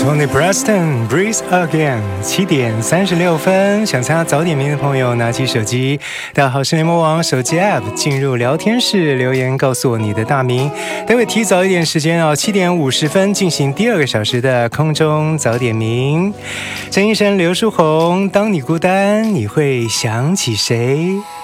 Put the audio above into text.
Tony Preston Breathe Again 7:36，想参加早点名的朋友拿起手机到好事联盟网手机 App 进入聊天室留言告诉我你的大名，待会提早一点时间7:50进行第2个小时的空中早点名。陈奕迅、刘书宏，当你孤单你会想起谁？